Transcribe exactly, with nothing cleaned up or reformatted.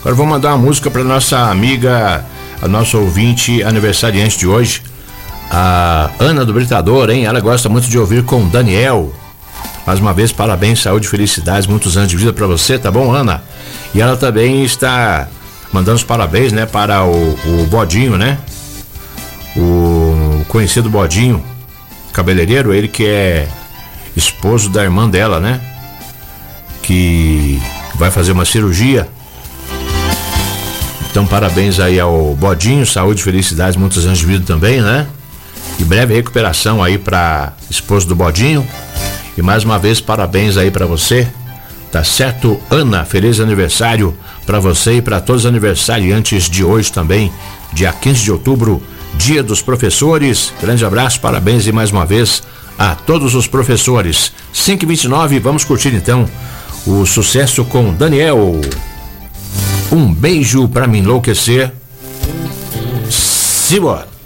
Agora vou mandar uma música para nossa amiga, a nossa ouvinte aniversariante de hoje, a Ana do Britador, hein? Ela gosta muito de ouvir com Daniel. Mais uma vez, parabéns, saúde, felicidades, muitos anos de vida para você, tá bom, Ana? E ela também está mandando os parabéns, né, para o, o Bodinho, né? O conhecido Bodinho, cabeleireiro, ele que é esposo da irmã dela, né? Que vai fazer uma cirurgia. Então, parabéns aí ao Bodinho, saúde, felicidades, muitos anos de vida também, né? E breve recuperação aí para esposo do Bodinho. E mais uma vez, parabéns aí para você, tá certo, Ana? Feliz aniversário para você e para todos os aniversariantes de hoje também, dia quinze de outubro, dia dos professores. Grande abraço, parabéns e mais uma vez a todos os professores. cinco e vinte e nove, vamos curtir então o sucesso com Daniel. Um beijo para me enlouquecer. Simbora.